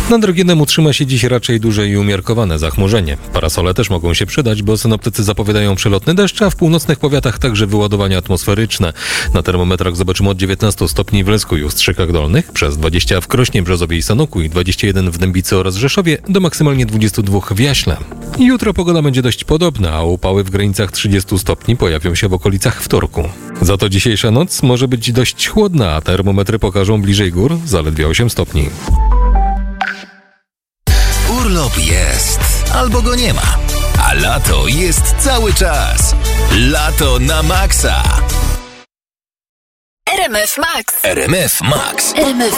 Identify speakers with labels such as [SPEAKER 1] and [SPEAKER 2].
[SPEAKER 1] Nad regionem utrzyma się dziś raczej duże i umiarkowane zachmurzenie. Parasole też mogą się przydać, bo synoptycy zapowiadają przelotny deszcz, a w północnych powiatach także wyładowania atmosferyczne. Na termometrach zobaczymy od 19 stopni w Lęsku i Ustrzykach Dolnych, przez 20 w Krośnie, Brzozowie i Sanoku i 21 w Dębicy oraz Rzeszowie, do maksymalnie 22 w Jaśle. Jutro pogoda będzie dość podobna, a upały w granicach 30 stopni pojawią się w okolicach wtorku. Za to dzisiejsza noc może być dość chłodna, a termometry pokażą bliżej gór zaledwie 8 stopni.
[SPEAKER 2] Urlop jest, albo go nie ma, a lato jest cały czas. Lato na maksa.
[SPEAKER 3] RMF Max.
[SPEAKER 2] RMF Max.
[SPEAKER 3] RMF